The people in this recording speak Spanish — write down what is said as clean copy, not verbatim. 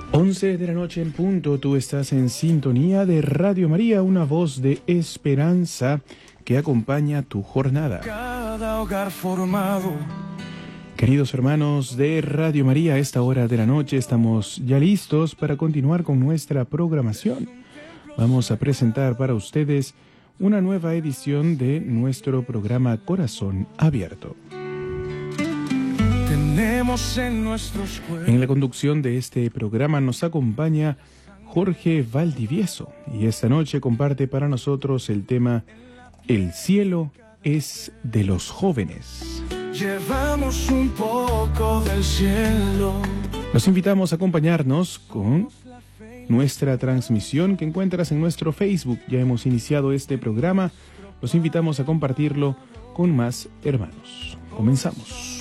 11 de la noche en punto, tú estás en sintonía de Radio María, una voz de esperanza que acompaña tu jornada. Cada hogar formado. Queridos hermanos de Radio María, a esta hora de la noche estamos ya listos para continuar con nuestra programación. Vamos a presentar para ustedes una nueva edición de nuestro programa Corazón Abierto. En la conducción de este programa nos acompaña Jorge Valdivieso y esta noche comparte para nosotros el tema El cielo es de los jóvenes. Llevamos un poco del cielo. Los invitamos a acompañarnos con nuestra transmisión que encuentras en nuestro Facebook. Ya hemos iniciado este programa. Los invitamos a compartirlo con más hermanos. Comenzamos.